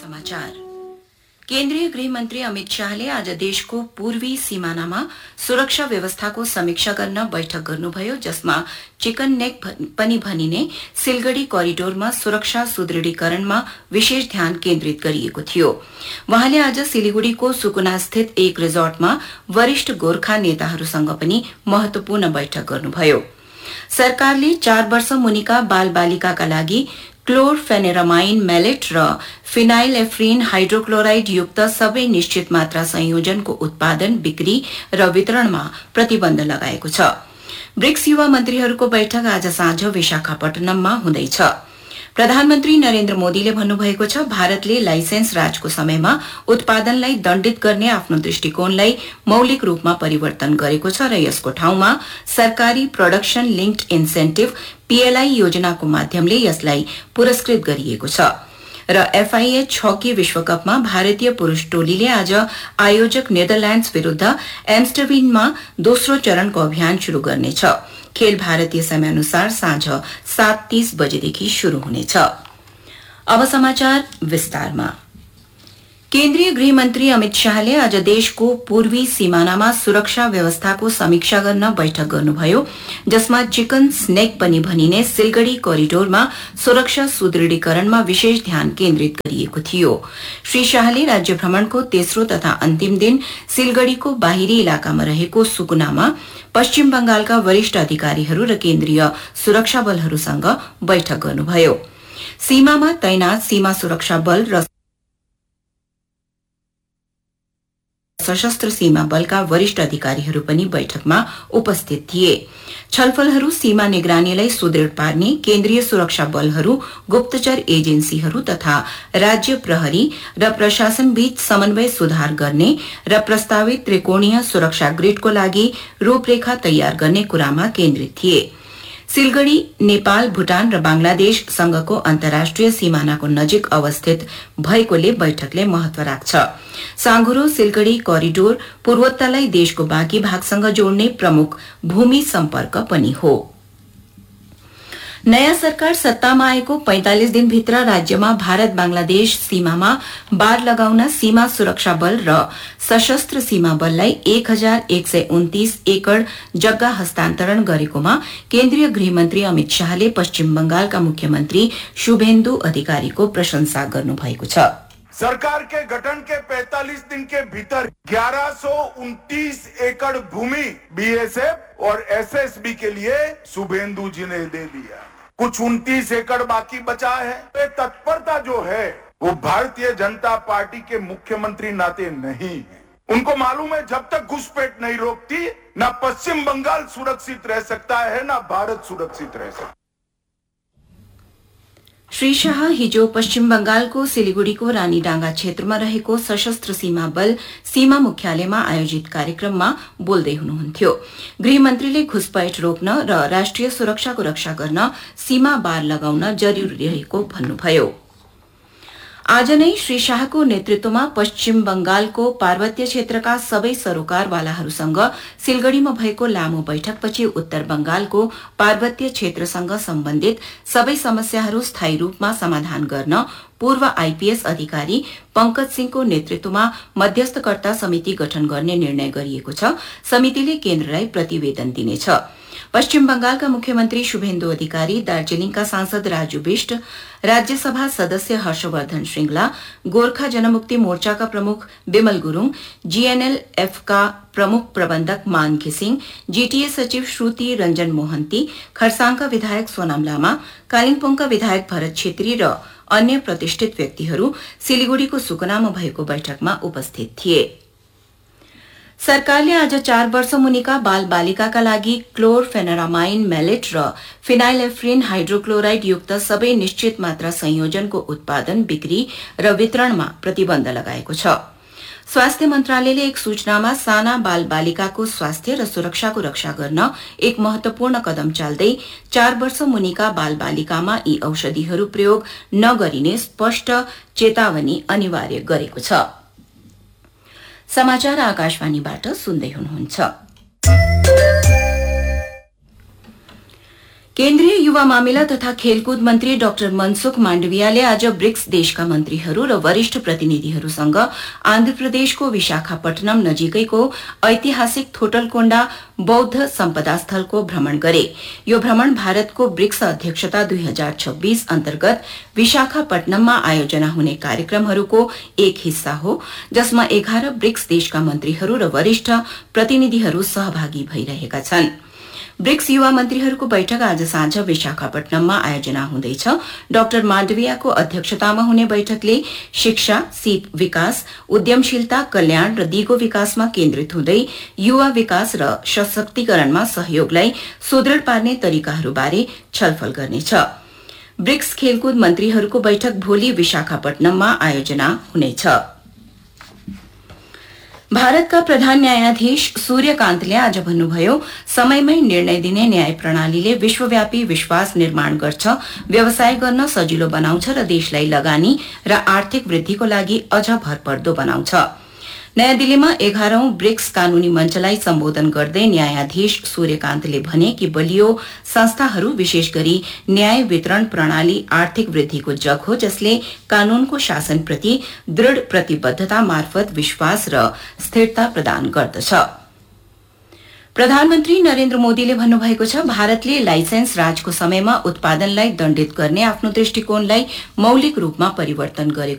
समाचार। केन्द्रीय गृह मन्त्री अमित शाहले आज देशको पूर्वी सीमानामा सुरक्षा व्यवस्थाको समीक्षा गर्न बैठक गर्नुभयो, जसमा चिकन नेक पनि भनिने सिलगढ़ी करिडोरमा सुरक्षा सुदृढीकरणमा विशेष ध्यान केन्द्रित गरिएको थियो। वहाँले आज सिलीगुड़ीको सुकुनास्थित एक रिजोर्टमा वरिष्ठ गोर्खा नेताहरूसँग पनि महत्वपूर्ण बैठक गर्नुभयो। सरकारले 4 वर्ष मुनिका बाल बालिकाका लागि क्लोरफेनेरामाइन मेलेट र फिनाइलएफ्रिन हाइड्रोक्लोराइड युक्त सबै निश्चित मात्रा संयोजनको उत्पादन, बिक्री र वितरणमा प्रतिबन्ध लगाएको छ। ब्रिक्स युवा मन्त्रीहरूको बैठक आज साँझ विशाखापट्टनममा हुँदैछ। प्रधानमन्त्री नरेन्द्र मोदीले भन्नुभएको छ, भारतले लाइसेन्स राजको समयमा उत्पादनलाई दण्डित गर्ने आफ्नो दृष्टिकोणलाई मौलिक रूपमा परिवर्तन गरेको छ र यसको ठाउँमा सरकारी प्रोडक्सन लिंक्ड इन्सेन्टिभ PLI योजनाको माध्यमले यसलाई पुरस्कृत गरिएको छ। र FIH हकी विश्वकपमा भारतीय पुरूष टोलीले आज आयोजक नेदरल्याण्ड्स विरूद्ध एम्स्टर्डममा दोस्रो चरणको अभियान शुरू गर्नेछ। खेल भारतीय समयानुसार साँझ 7:30 बजेदेखि शुरू हुनेछ। अब समाचार विस्तारमा। केन्द्रीय गृह मन्त्री अमित शाहले आज देशको पूर्वी सीमानामा सुरक्षा व्यवस्थाको समीक्षा गर्न बैठक गर्नुभयो, जसमा चिकन स्नेक पनि भनिने सिलगढ़ी करिडोरमा सुरक्षा सुदृढीकरणमा विशेष ध्यान केन्द्रित गरिएको थियो। श्री शाहले राज्य भ्रमणको तेस्रो तथा अन्तिम दिन सिलगढ़ीको बाहिरी इलाकामा रहेको सुकुनामा पश्चिम बंगालका वरिष्ठ अधिकारीहरू र केन्द्रीय सुरक्षा बलहरूसँग बैठक गर्नुभयो। सीमामा तैनात सीमा सुरक्षा बल र सशस्त्र सीमा बलका वरिष्ठ अधिकारीहरू पनि बैठकमा उपस्थित थिए। छलफलहरू सीमा निगरानीलाई सुदृढ पार्ने, केन्द्रीय सुरक्षा बलहरू, गुप्तचर एजेन्सीहरू तथा राज्य प्रहरी र प्रशासनबीच समन्वय सुधार गर्ने र प्रस्तावित त्रिकोणीय सुरक्षा ग्रिडको लागि रूपरेखा तयार गर्ने कुरामा केन्द्रित थिए। सिलगढ़ी नेपाल, भूटान र बांग्लादेशसँगको अन्तर्राष्ट्रिय सीमानाको नजिक अवस्थित भएकोले बैठकले महत्व राख्छ। साँघुरो सिलगढ़ी करिडोर पूर्वोत्तरलाई देशको बाँकी भागसँग जोड्ने प्रमुख भूमि सम्पर्क पनि हो। नयाँ सरकार सत्तामा आएको 45 दिनभित्र राज्यमा भारत बांग्लादेश सीमामा बार लगाउन सीमा सुरक्षा बल र सशस्त्र सीमा बललाई 1129 एकड़ जग्गा हस्तान्तरण गरेकोमा केन्द्रीय गृहमन्त्री अमित शाहले पश्चिम बंगालका मुख्यमन्त्री शुभेन्दु अधिकारीको प्रशंसा गर्नुभएको छ। सरकार के गठन के 45 दिन के भीतर 1129 एकड़ भूमि BSF और SSB के लिए शुभेन्दु जी ने दे दिया। कुछ 29 एकड़ बाकी बचा है। ये तत्परता जो है वो भारतीय जनता पार्टी के मुख्यमंत्री नाते नहीं है। उनको मालूम है जब तक घुसपैठ नहीं रोकती ना पश्चिम बंगाल सुरक्षित रह सकता है ना भारत सुरक्षित रह सकता है। श्री शाह हिजो पश्चिम बंगालको सिलीगुड़ीको रानीडांगा क्षेत्रमा रहेको सशस्त्र सीमा बल सीमा मुख्यालयमा आयोजित कार्यक्रममा बोल्दै हुनुहुन्थ्यो। गृहमन्त्रीले घुसपैठ रोक्न र राष्ट्रिय सुरक्षाको रक्षा गर्न सीमा बार लगाउन जरूरी रहेको भन्नुभयो। आज नै श्री शाहको नेतृत्वमा पश्चिम बंगालको पार्वत्य क्षेत्रका सबै सरोकारवालाहरूसँग सिलगढ़ीमा भएको लामो बैठकपछि उत्तर बंगालको पार्वत्य क्षेत्रसँग सम्बन्धित सबै समस्याहरू स्थायी रूपमा समाधान गर्न पूर्व IPS अधिकारी पंकज सिंहको नेतृत्वमा मध्यस्थकर्ता समिति गठन गर्ने निर्णय गरिएको छ। समितिले केन्द्रलाई प्रतिवेदन दिनेछ। पश्चिम बंगालका मुख्यमन्त्री शुभेन्दु अधिकारी, दार्जीलिङका सांसद राजू बिष्ट, राज्यसभा सदस्य हर्षवर्धन श्रृंगला, गोर्खा जनमुक्ति मोर्चाका प्रमुख विमल गुरूङ, GNLF का प्रमुख प्रबन्धक मान घिसिङ, GTA सचिव श्रुति रंजन मोहन्ती, खरसाङका विधायक सोनाम लामा, कालिम्पोङका विधायक भरत छेत्री र अन्य प्रतिष्ठित व्यक्तिहरू सिलीगुड़ीको सुकुनामा भएको बैठकमा उपस्थित थिए। सरकारले आज 4 वर्ष मुनिका बाल बालिकाका लागि क्लोरफेनेरामाइन मेलेट र फिनाइलएफ्रिन हाइड्रोक्लोराइड युक्त सबै निश्चित मात्रा संयोजनको उत्पादन, बिक्री र वितरणमा प्रतिबन्ध लगाएको छ। स्वास्थ्य मन्त्रालयले एक सूचनामा साना बाल बालिकाको स्वास्थ्य र सुरक्षाको रक्षा गर्न एक महत्वपूर्ण कदम चाल्दै 4 वर्ष मुनिका बाल बालिकामा यी औषधिहरू प्रयोग नगरिने स्पष्ट चेतावनी अनिवार्य गरेको छ। समाचार आकाशवाणीबाट सुन्दै हुनुहुन्छ। केन्द्रीय युवा मामिला तथा खेलकुद मन्त्री डाक्टर मनसुख माण्डवियाले आज ब्रिक्स देशका मन्त्रीहरू र वरिष्ठ प्रतिनिधिहरूसँग आन्ध्र प्रदेशको विशाखापट्टनम नजिकैको ऐतिहासिक थोटलकोण्डा बौद्ध सम्पदा स्थलको भ्रमण गरे। यो भ्रमण भारतको ब्रिक्स अध्यक्षता 2026 अन्तर्गत विशाखापट्टनममा आयोजना हुने कार्यक्रमहरूको एक हिस्सा हो, जसमा 11 ब्रिक्स देशका मन्त्रीहरू र वरिष्ठ प्रतिनिधिहरू सहभागी भइरहेका छन्। ब्रिक्स युवा मन्त्रीहरूको बैठक आज साँझ विशाखापट्टनममा आयोजना हुँदैछ। डाक्टर माण्डवियाको अध्यक्षतामा हुने बैठकले शिक्षा, सीप विकास, उद्यमशीलता, कल्याण र दिगो विकासमा केन्द्रित हुँदै युवा विकास र सशक्तिकरणमा सहयोगलाई सुदृढ़ पार्ने तरिकाहरूबारे छलफल गर्नेछ। ब्रिक्स खेलकुद मन्त्रीहरूको बैठक भोलि विशाखापट्टनममा आयोजना हुनेछ। भारतका प्रधान न्यायाधीश सूर्यकान्तले आज भन्नुभयो, समयमै निर्णय दिने न्याय प्रणालीले विश्वव्यापी विश्वास निर्माण गर्छ, व्यवसाय गर्न सजिलो बनाउँछ र देशलाई लगानी र आर्थिक वृद्धिको लागि अझ भरपर्दो बनाउँछ। नयाँ दिल्लीमा 11औं ब्रिक्स कानूनी मञ्चलाई सम्बोधन गर्दै न्यायाधीश सूर्यकान्तले भने कि बलियो संस्थाहरू, विशेष गरी न्याय वितरण प्रणाली आर्थिक वृद्धिको जग हो, जसले कानूनको शासनप्रति दृढ़ प्रतिबद्धता मार्फत विश्वास र स्थिरता प्रदान गर्दछ। प्रधानमन्त्री नरेन्द्र मोदीले भन्नुभएको छ, भारतले लाइसेन्स राजको समयमा उत्पादनलाई दण्डित गर्ने आफ्नो दृष्टिकोणलाई मौलिक रूपमा परिवर्तन गरेको